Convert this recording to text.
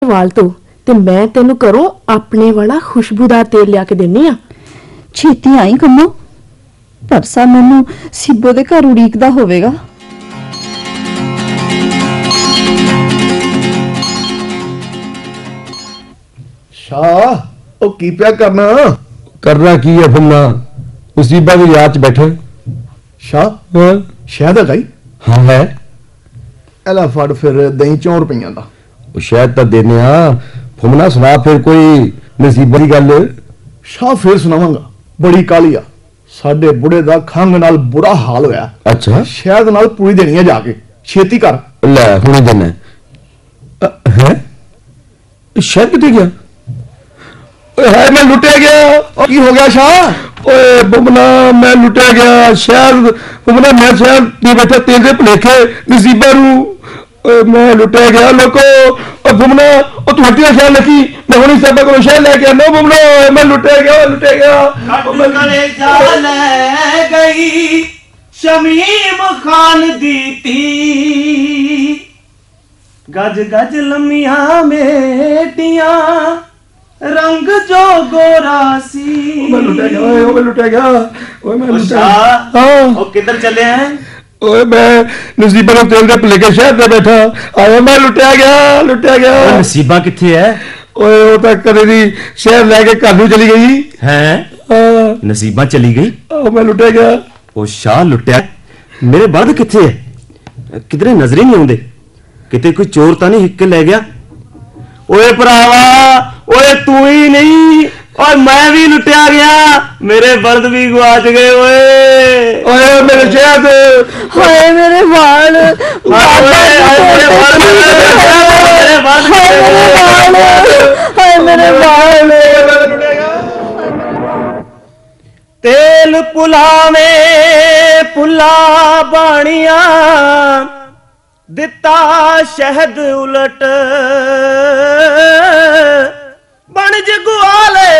वाल तो ते मैं तेनू करो अपने वाला खुशबूदार तेल लिया के देनी आ। छेती आई कम्मो, परसा मैनू सिब्बो दे घर उड़ीकदा होवेगा। शाह ओ की पिया करना की है फुमना मुसीबत की याद च बैठे। शाह हाँ शहद है गई हाँ है एला फड़ फिर दही 4 रुपइयां दा। शायद तो देने फुमना सुना फिर कोई मुसीबत की गल। शाह फिर सुनावांगा, बड़ी काली आ। साडे बुढ़े दा खंग नाल बुरा हाल होया। अच्छा शहद नाल पूरी देनी है जाके, छेती कर। ले हुणे देना है शायद कितने गया है मैं लुटिया गया। की हो गया शाह? ओए बुमना मैं लुटिया गया शायद बुमना मैं शायद नहीं बैठा तेल दे भलेखे नसीबा रू मैं लुटिया गया लोको। और बुमना और तू हटिया शायद लकी मैं हुणी साहब को शायद लेके आना बुमना मैं लुटिया गया ले गई शमीम खान दी ती गज गज लम्मिया मेटियां रंग जो गोरा सी। मैं लुटिया गया ओए मैं लुटिया। हाँ वो किधर चले हैं? ओए मैं नसीबा को तेल दे भलेखे शहर पे बैठा आया मैं लुटिया गया। नसीबा किथे है? ओए वो तो कदे दी शहर लेके घर नूं चली गई हैं? नसीबा चली गई? मैं लुटिया गया। ओ शाह लुटिया मेरे बर्द किथे है? किधरे नजर ही नहीं आउंदे, किते कोई चोर तो नहीं हिक के ले गया? ओए भरावा ओए तू ही नहीं और मैं भी लुटिया गया, मेरे बर्द भी गुआच गए। ओए मेरे शहद हाय मेरे बाल, हाय मेरे बाल। तेल पुलावे पुला बाणिया दिता शहद उलट बन जगुआले